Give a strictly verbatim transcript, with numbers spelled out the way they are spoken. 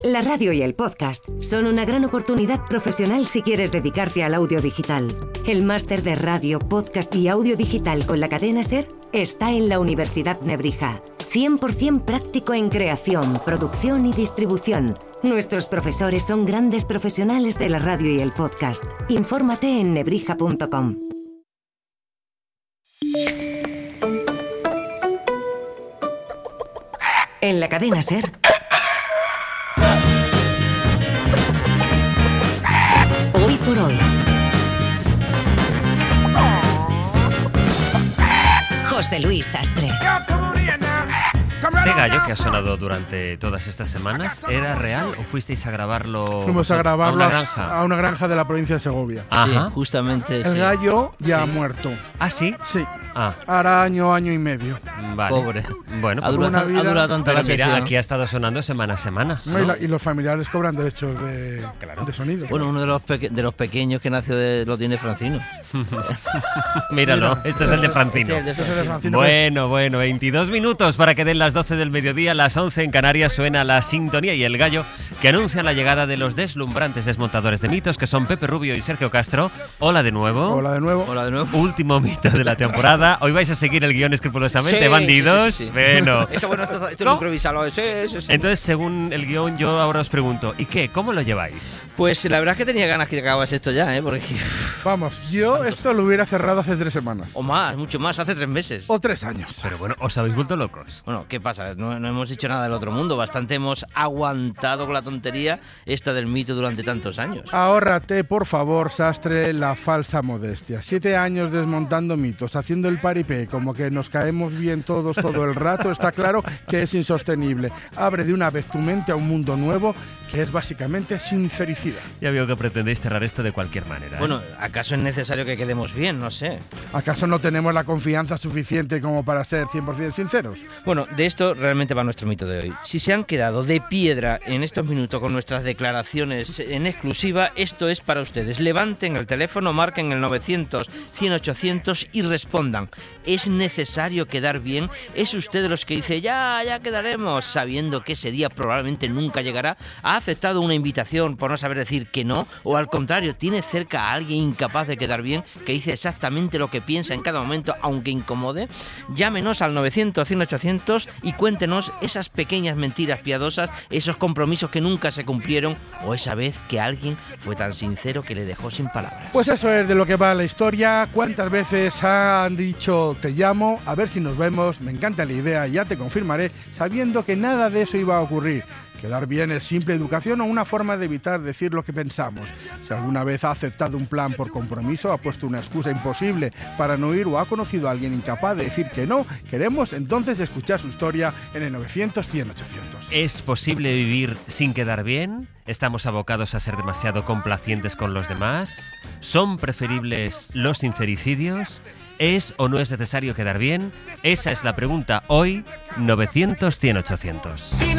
La radio y el podcast son una gran oportunidad profesional si quieres dedicarte al audio digital. El máster de radio, podcast y audio digital con la cadena SER está en la Universidad Nebrija. cien por ciento práctico en creación, producción y distribución. Nuestros profesores son grandes profesionales de la radio y el podcast. Infórmate en nebrija punto com. En la cadena SER. Hoy por hoy. José Luis Sastre. ¿Este gallo que ha sonado durante todas estas semanas era real o fuisteis a grabarlo? Fuimos a grabarlo a una granja, a una granja de la provincia de Segovia. Ajá. Sí, justamente. El sí. gallo ya Sí. ha muerto. ¿Ah, sí? Sí. Ah, Hará año, año y medio. vale. Pobre. Bueno, Ha pues durado, una tan- vida- ha durado tanto pero la mira, sección. aquí ha estado sonando semana a semana. ¿No? Y, ¿no? la- y los familiares cobran derechos de, de sonido. Bueno, uno de los, peque- de los pequeños que nació de, lo tiene Francino. Míralo, Mira, este es el de Francino. Este es el de Ese de Francino. Bueno, bueno, veintidós minutos para que den las doce del mediodía, las once en Canarias. Suena la sintonía y el gallo que anuncian la llegada de los deslumbrantes desmontadores de mitos, que son Pepe Rubio y Sergio Castro. Hola de nuevo. Hola de nuevo. Hola de nuevo. Último mito de la temporada. Hoy vais a seguir el guión escrupulosamente, Sí, bandidos. sí, sí, sí. Bueno. Es que bueno, esto, esto ¿No? es improvisado. Sí, sí, sí. Entonces, según el guión, yo ahora os pregunto, ¿y qué? ¿Cómo lo lleváis? Pues la verdad es que tenía ganas que acabas esto ya, ¿eh? Porque... Vamos, yo esto lo hubiera cerrado hace tres semanas. O más, mucho más, hace tres meses. O tres años. Pero bueno, ¿os habéis vuelto locos? Bueno, ¿qué pasa? No, no hemos dicho nada del otro mundo. Bastante hemos aguantado con la tontería esta del mito durante tantos años. Ahórrate, por favor, Sastre, la falsa modestia. Siete años desmontando mitos, haciendo el paripé, como que nos caemos bien todos todo el rato, está claro que es insostenible. Abre de una vez tu mente a un mundo nuevo que es básicamente sincericida. Ya veo que pretendéis cerrar esto de cualquier manera. ¿eh? Bueno, ¿acaso es necesario que quedemos bien? No sé. ¿Acaso no tenemos la confianza suficiente como para ser cien por ciento sinceros? Bueno, de esto realmente va nuestro mito de hoy. Si se han quedado de piedra en estos minutos con nuestras declaraciones en exclusiva, esto es para ustedes. Levanten el teléfono, marquen el novecientos, cien, ochocientos y respondan. ¿Es necesario quedar bien? ¿Es usted de los que dice, ya, ya quedaremos, sabiendo que ese día probablemente nunca llegará? ¿Ha aceptado una invitación por no saber decir que no? ¿O al contrario, tiene cerca a alguien incapaz de quedar bien, que dice exactamente lo que piensa en cada momento, aunque incomode? Llámenos al novecientos, cien, ochocientos y cuéntenos esas pequeñas mentiras piadosas, esos compromisos que nunca se cumplieron, o esa vez que alguien fue tan sincero que le dejó sin palabras. Pues eso es de lo que va la historia. ¿Cuántas veces han dicho te llamo, a ver si nos vemos, me encanta la idea, ya te confirmaré, sabiendo que nada de eso iba a ocurrir? Quedar bien es simple educación o una forma de evitar decir lo que pensamos. Si alguna vez ha aceptado un plan por compromiso, ha puesto una excusa imposible para no ir o ha conocido a alguien incapaz de decir que no, queremos entonces escuchar su historia en el novecientos, cien, ochocientos. ¿Es posible vivir sin quedar bien? ¿Estamos abocados a ser demasiado complacientes con los demás? ¿Son preferibles los sincericidios? ¿Es o no es necesario quedar bien? Esa es la pregunta hoy, novecientos, cien, ochocientos. Dime